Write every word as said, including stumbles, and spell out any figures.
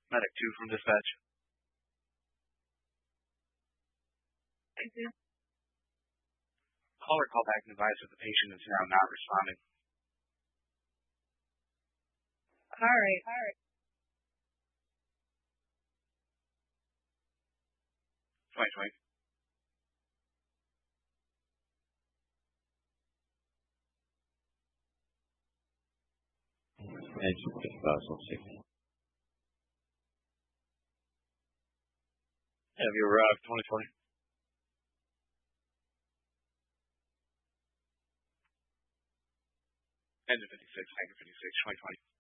Medic two from dispatch. Thank you. Caller call back and advise that the patient is now not responding. All right. All right. twenty twenty. Engine fifty-five six. Have you arrived? twenty twenty. Engine fifty-six, Hangar fifty-six, twenty twenty.